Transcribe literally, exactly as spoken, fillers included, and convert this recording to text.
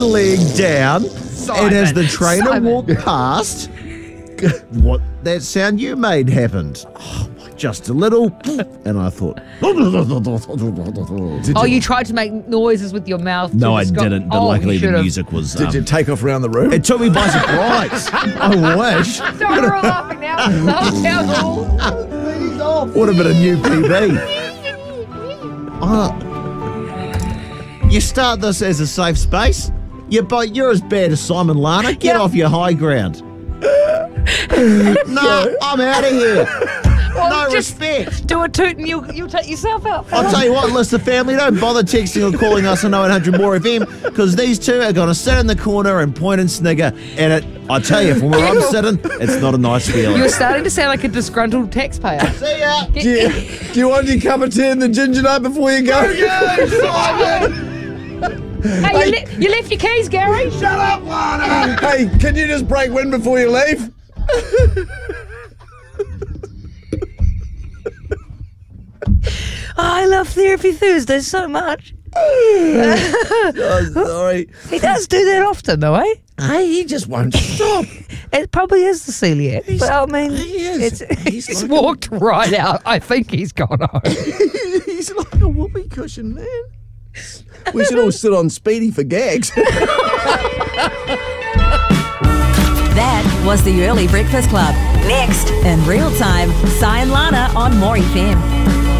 leg down, Simon, and as the trainer Simon. walked past, what that sound you made happened. Oh, just a little, and I thought. Did Oh, you, you tried to make noises with your mouth. No, to I describe- didn't, but oh, luckily you the should've. music was. did um, you take off around the room? It took me by surprise. I wish. So we're all laughing now. The hotel hall. What a bit of new P B. Uh, you start this as a safe space. You, but you're as bad as Simon Lana. Get Yeah. off your high ground. No, I'm out of here. Well, No just respect. do a toot and you'll, you'll take yourself out. I'll tell you what, list of family, don't bother texting or calling us on oh eight hundred more F M because these two are going to sit in the corner and point and snigger. And it, I tell you, from where I'm sitting, it's not a nice feeling. You're starting to sound like a disgruntled taxpayer. See ya. do, you, do you want your cup of tea and the ginger nut before you go? Hey, you, le- you left your keys, Gary. Shut up, Lana! Hey, can you just break wind before you leave? I love Therapy Thursdays so much. Oh, sorry. He does do that often, though, eh? Hey, he just won't stop. It probably is the celiac. He's- But I mean, he is. it's, He's he's like walked right out. I think he's gone home. He's like a whoopee cushion, man. We should all sit on Speedy for gags. That was the Early Breakfast Club. Next, in real time, Cy and Lana on More F M.